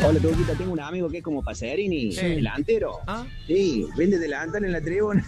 Hola, Turquita, tengo un amigo que es como Pacerini, delantero. ¿Ah? Sí, vende delantal en la tribuna.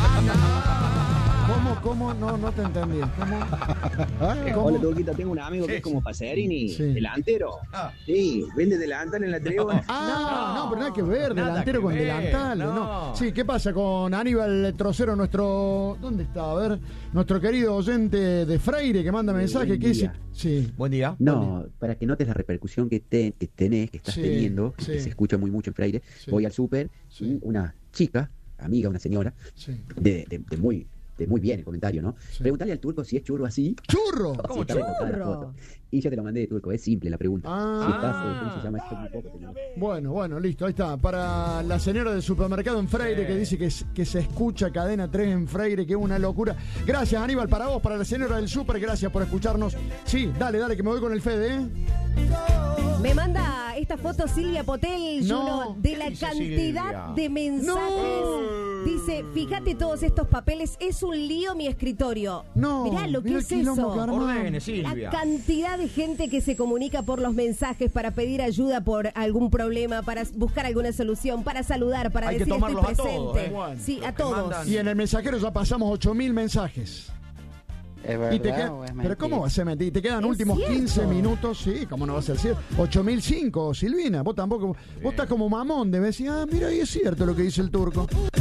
¿Cómo? No te entendí. ¿Cómo? Hola, Turquita, tengo un amigo que es como Pacerini, delantero. Sí, vende delantal en la tribuna. No, pero nada que ver, Nada delantero que con ver, delantal. no. Sí, ¿qué pasa con Aníbal Trocero, nuestro... ¿Dónde está? A ver, nuestro querido oyente de Freire que manda mensaje. ¿Qué dice? Sí. Buen día. No, para que notes la repercusión que estás teniendo, que se escucha mucho en Freire, voy al súper y una chica, amiga, una señora, de muy bien el comentario, ¿no? Preguntale al turco si es churro así. ¡Churro! ¿Cómo Si está retocada la foto. Y yo te lo mandé de turco, es simple la pregunta. Si estás, ¿cómo se llama esto? Un poco, Bueno, listo, ahí está. Para la señora del supermercado en Freire que dice que se escucha Cadena 3 en Freire, que es una locura. Gracias, Aníbal, para vos, para la señora del super, gracias por escucharnos. Sí, dale, que me voy con el Fede, ¿eh? Me manda esta foto Silvia Potel, Juno, de la cantidad de mensajes. Dice, fíjate todos estos papeles, es un lío mi escritorio. Mirá lo que es eso. Ordene, Silvia. La cantidad de gente que se comunica por los mensajes para pedir ayuda por algún problema, para buscar alguna solución, para saludar, para Hay decir que estoy tomarlos presente. a todos, Bueno, sí, a que todos. mandan. Y en el mensajero ya pasamos 8.000 mensajes. ¿Es verdad o es Pero ¿cómo va a ser mentira? Te quedan Es últimos cierto. 15 minutos, sí, ¿cómo no va a ser cierto? 8.005, Silvina, vos tampoco, vos estás como mamón, debes decir, mira, ahí es cierto lo que dice el turco.